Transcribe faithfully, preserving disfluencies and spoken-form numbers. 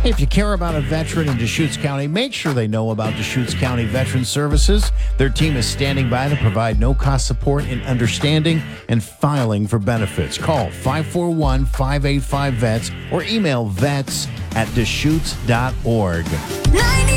If you care about a veteran in Deschutes County, make sure they know about Deschutes County Veteran Services. Their team is standing by to provide no-cost support in understanding and filing for benefits. Call five four one, five eight five, V E T S or email vets at deschutes dot org.